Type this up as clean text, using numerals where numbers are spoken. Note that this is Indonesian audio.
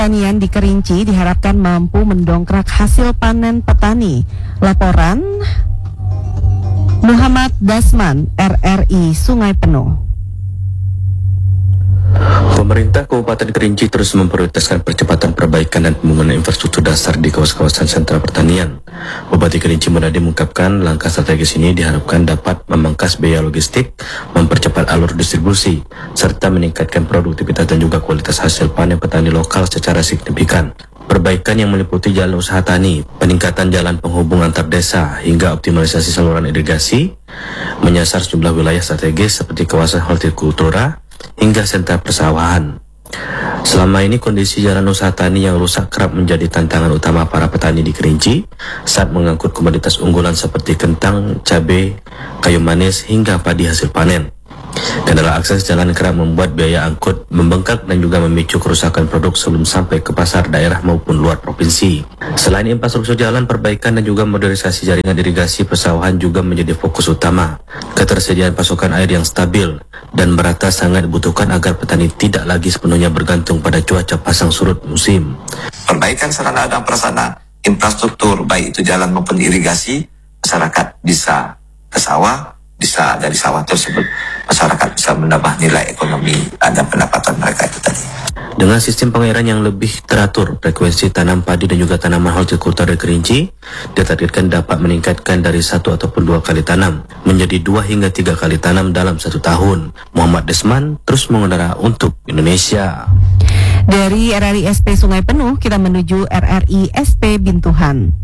pertanian di Kerinci diharapkan mampu mendongkrak hasil panen petani. Laporan Muhammad Dasman, RRI Sungai Penuh. Pemerintah Kabupaten Kerinci terus memprioritaskan percepatan perbaikan dan pembangunan infrastruktur dasar di kawasan sentra pertanian. Bupati Kerinci Munadi mengungkapkan langkah strategis ini diharapkan dapat memangkas biaya logistik, mempercepat alur distribusi, serta meningkatkan produktivitas dan juga kualitas hasil panen petani lokal secara signifikan. Perbaikan yang meliputi jalan usaha tani, peningkatan jalan penghubung antar desa, hingga optimalisasi saluran irigasi, menyasar sejumlah wilayah strategis seperti kawasan hortikultura hingga sentra persawahan. Selama ini kondisi jalan usaha tani yang rusak kerap menjadi tantangan utama para petani di Kerinci saat mengangkut komoditas unggulan seperti kentang, cabai, kayu manis hingga padi hasil panen. Kendala akses jalan kerap membuat biaya angkut membengkak dan juga memicu kerusakan produk sebelum sampai ke pasar daerah maupun luar provinsi. Selain infrastruktur jalan, perbaikan dan juga modernisasi jaringan irigasi persawahan juga menjadi fokus utama. Ketersediaan pasokan air yang stabil dan merata sangat dibutuhkan agar petani tidak lagi sepenuhnya bergantung pada cuaca pasang surut musim. Perbaikan sarana dan prasarana infrastruktur baik itu jalan maupun irigasi, masyarakat bisa ke sawah, bisa dari sawah tersebut masyarakat bisa menambah nilai ekonomi dan pendapatan mereka itu tadi. Dengan sistem pengairan yang lebih teratur, frekuensi tanam padi dan juga tanaman hortikultura di Kerinci ditargetkan dapat meningkatkan dari 1 ataupun 2 kali tanam menjadi 2 hingga 3 kali tanam dalam 1 tahun. Muhammad Desman terus mengudara untuk Indonesia. Dari RRI SP Sungai Penuh kita menuju RRI SP Bintuhan.